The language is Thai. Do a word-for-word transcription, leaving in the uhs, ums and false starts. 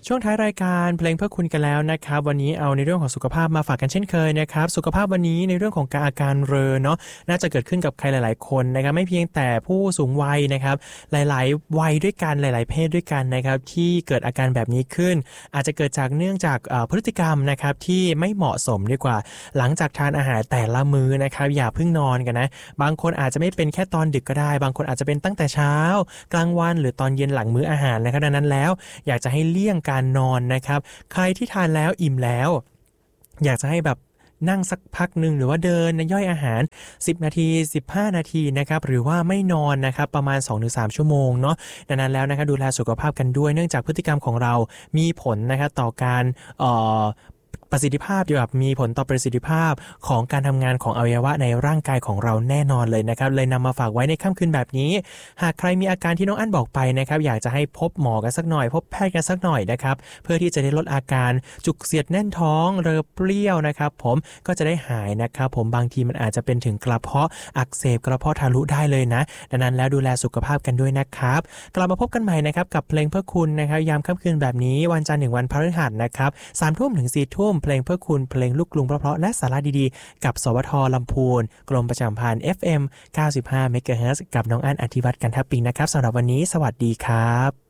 ช่วงท้ายรายการเพลงเพื่อคุณกันแล้วนะครับวันนี้เอาในเรื่องของสุขภาพมาฝากกันเช่นเคยนะครับสุขภาพวันนี้ในเรื่องของการอาการเรอเนาะน่าจะเกิดขึ้นกับใครหลายๆคนนะครับไม่เพียงแต่ผู้สูงวัยนะครับหลายๆวัยด้วยกันหลายๆเพศด้วยกันนะครับที่เกิดอาการแบบนี้ขึ้นอาจจะเกิดจากเนื่องจากพฤติกรรมนะครับที่ไม่เหมาะสมดีกว่าหลังจากทานอาหารแต่ละมื้อนะครับอย่าเพิ่งนอนกันนะบางคนอาจจะไม่เป็นแค่ตอนดึกก็ได้บางคนอาจจะเป็นตั้งแต่เช้ากลางวันหรือตอนเย็นหลังมื้ออาหารนะครับดังนั้นแล้วอยากจะให้เลี่ยงการนอนนะครับใครที่ทานแล้วอิ่มแล้วอยากจะให้แบบนั่งสักพักหนึ่งหรือว่าเดินย่อยอาหารสิบนาทีสิบห้านาทีนะครับหรือว่าไม่นอนนะครับประมาณ สองถึงสาม ชั่วโมงเนาะดังนั้นแล้วนะครับดูแลสุขภาพกันด้วยเนื่องจากพฤติกรรมของเรามีผลนะครับต่อการเอ่อประสิทธิภาพดีกว่ามีผลต่อประสิทธิภาพของการทำงานของอวัยวะในร่างกายของเราแน่นอนเลยนะครับเลยนำมาฝากไว้ในค่ำคืนแบบนี้หากใครมีอาการที่น้องอั้นบอกไปนะครับอยากจะให้พบหมอกันสักหน่อยพบแพทย์กันสักหน่อยนะครับเพื่อที่จะได้ลดอาการจุกเสียดแน่นท้องเรอเปรี้ยวนะครับผมก็จะได้หายนะครับผมบางทีมันอาจจะเป็นถึงกระเพาะอักเสบกระเพาะทะลุได้เลยนะดังนั้นแล้วดูแลสุขภาพกันด้วยนะครับกลับมาพบกันใหม่นะครับกับเพลงเพื่อคุณนะครับยามค่ำคืนแบบนี้วันจันทร์ถึงวันพฤหัสนะครับสามทุ่มถึงสี่ทุ่มเพลงเพื่อคุณเพลงลูกกรุงเพราะๆและสาระดีๆกับสวทลำพูนกรมประชาสัมพันธ์ เอฟ เอ็ม เก้าสิบห้า เมกะเฮิรตซ์ กับน้องอั้นอธิวัฒน์กันทัพปิงนะครับสำหรับวันนี้สวัสดีครับ